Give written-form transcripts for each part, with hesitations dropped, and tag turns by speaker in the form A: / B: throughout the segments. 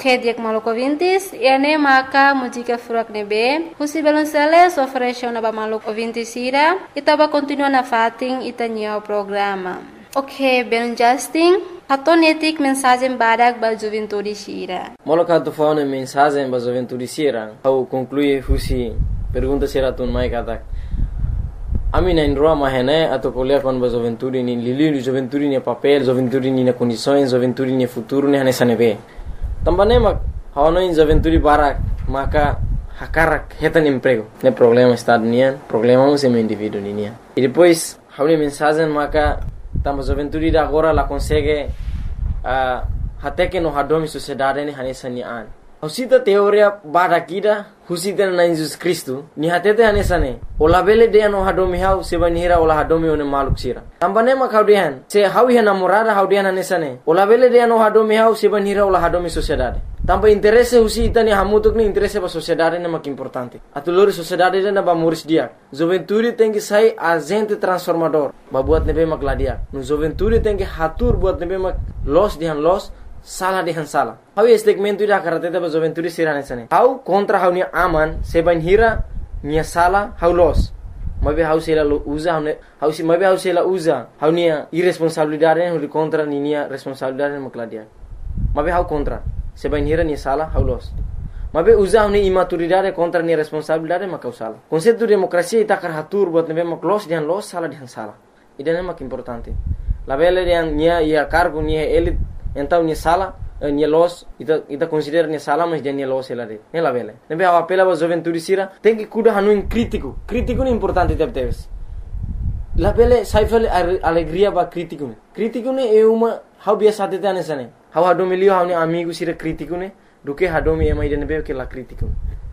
A: Ok, dia maluco ouvintes, e ane maka música furak nebe, husi belonceles oferece na ba maluco ouvintes ira, itaba continua na fating itanya o programa. Ok, belon Justin, hatonetik mensagem badak ba juventude sira.
B: Moloka tu faune mensagem ba juventude sira, au conclui husi pergunta sira tun mai katak. Ami na indroa mahene atau kuliah kon ba juventude ni lili juventude ni papel, juventude ni na condições, juventude ni futuro ni hane sanebe. Tambane mak hawano in juventude barak maka hakarak hetan emprego. Ne problema estado nian, problema mo sem indivíduo nian. E depois hawni mensagem maka tamba juventude da agora la consegue até que no hadomi sociedade ni hane sanian. Husita teoria bada kida husita na Jesus Cristo ni hatete hanesane ola bele de no hadomi hau sebanira ola hadomi one maluk sira tambane ma kaudian se hawi hana morada haudian hanesane ola bele de no hadomi hau sebanira ola hadomi sociedade tamba interesse husita ni hamutuk ni interesse ba sociedade na mak importante atulori sociedade na ba moris dia juventude tem que sai agente transformador ba buat nebe mak ladia no juventude tem que hatur buat nebe mak los dihan los salah dengan salah. Hau segmento ida karateta ba juventude sirane sane. Hau kontra hau ni aman seban hira nia salah hau los. Mabe hau sela uza hau si mabe hau sela uza. Hau nia irresponsabilidade hau kontra ni nia responsabilidade makladia. Mabe hau kontra seban hira nia salah hau los. Mabe uza hau ni imaturidade kontra nia responsabilidade makau salah. Konseptu demokrasia ita karatur buat nebe maklos dihan los salah dihan salah. Idane mak importante. La bele yang nia ia cargo nia elit então ni sala ni los ita considera ni sala mas dia ni los ela de ne la vele ne be apela ba juventude sira tem que cuida hanu crítico ni importante teves la vele saifale alegria ba crítico ne é uma how biasa te tane sane how hadomi lio how ni amigo sira crítico ne do que hadomi é mais de be que la crítico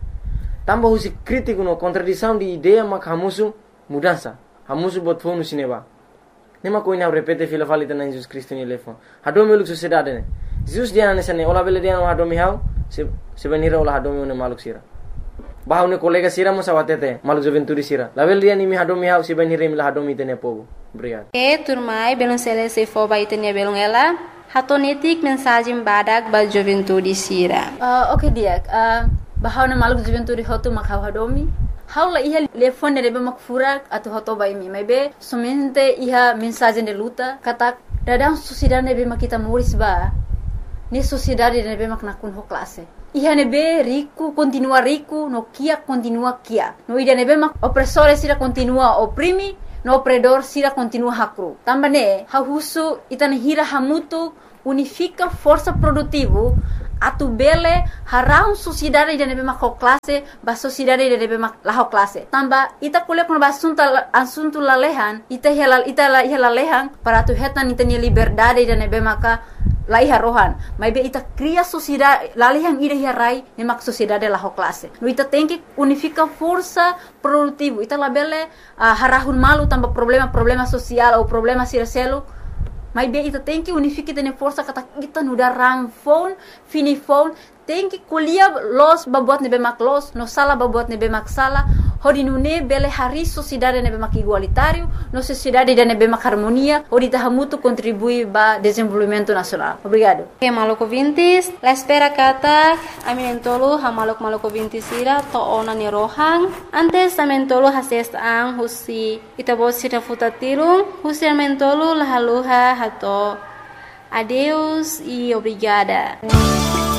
B: tamba husi crítico no contradição de ideia mak hamusu mudança hamusu bot fonu sineba nema ko ina repete fila falita na Jesus Cristo ni lefo hadomi luk sociedade ne Jesus dia na sane ola bele dia no hadomi hau se benira ola hadomi ne maluk sira bahau ne kolega sira mo sawatete maluk juventude sira la bele dia ni mi hadomi hau se benira mi la hadomi tene pogo obrigado
A: turmai belon sele se fo ba itenia belon ela hatonetik mensagem badak ba juventude sira.
C: Okay dia bahau ne maluk juventude hotu makau hadomi haula iha telefone de mak furak atau hoto bai mi maybe somente iha mensagem de luta kata dadang sociedade nebe mak kita moris ba ni sociedade nebe mak nakun ho classe iha nebe rico continua rico no kia continua kia no ida nebe mak opressore sira continua oprimi no opredor sira continua hakru tambane ha husu itane hira hamutu unifica força produtivo atu bele harau sociedade de nebe mak classe ba sociedade de nebe mak la classe tamba ita kuliah kon asunto lalehan ita lalehan para tu hetan ita ni liberdade de nebe maka lai harohan mai be ita cria sociedade lalehan ida hirai ne mak sociedade la classe no ita tem que unifica força produtivo ita la bele harahun malu tamba problema social ou problema siraselo mas bem, ita tem que unificar tene força kata kita nuda ramfon, finifon, tem que colher los babuat nebe mak los, no sala babuat nebe mak sala, hodi nune bele hari sociedade nebe mak igualitário, no sociedade de nebe mak harmonia, hodi tahamutu contribui ba desenvolvimento nacional. Obrigado.
A: Okay, maluco vintis, la espera kata aminentolo ha maluco vintis ira to ona ni rohang, antes amentolo hases ang husi itabos sira futatirung, husi amentolo lahaluha hato. Adeus e obrigada.